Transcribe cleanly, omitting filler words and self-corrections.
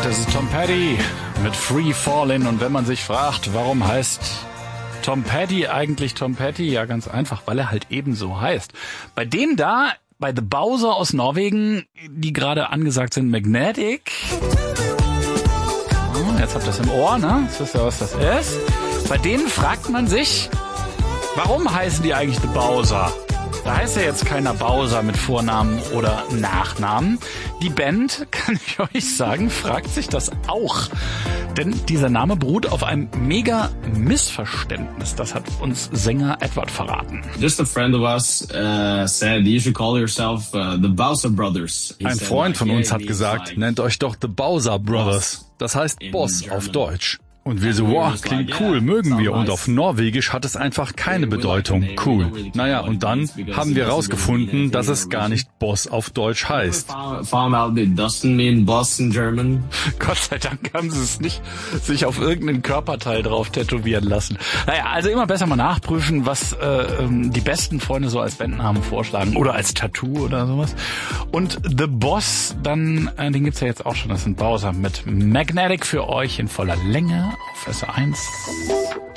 Das ist Tom Petty mit Free Fallin'. Und wenn man sich fragt, warum heißt Tom Petty eigentlich Tom Petty? Ja, ganz einfach, weil er halt ebenso heißt. Bei denen da, bei The Bowser aus Norwegen, die gerade angesagt sind, Magnetic. Jetzt habt ihr das im Ohr, ne? Das ist ja, was das ist. Bei denen fragt man sich, warum heißen die eigentlich The Bowser? Da heißt ja jetzt keiner Bowser mit Vornamen oder Nachnamen. Die Band, kann ich euch sagen, fragt sich das auch. Denn dieser Name beruht auf einem mega Missverständnis. Das hat uns Sänger Edward verraten. Just a friend of us said you should call yourself the Bowser Brothers. Ein Freund von uns hat gesagt, nennt euch doch The Bowser Brothers. Das heißt Boss auf Deutsch. Und wir so, wow, klingt cool, mögen wir. Und auf Norwegisch hat es einfach keine Bedeutung. Cool. Naja, und dann haben wir rausgefunden, dass es gar nicht Boss auf Deutsch heißt. Gott sei Dank haben sie es nicht sich auf irgendeinen Körperteil drauf tätowieren lassen. Naja, also immer besser mal nachprüfen, was die besten Freunde so als Bandnamen vorschlagen. Oder als Tattoo oder sowas. Und The Boss, dann, den gibt's ja jetzt auch schon, das sind Bowser mit Magnetic für euch in voller Länge auf SR1.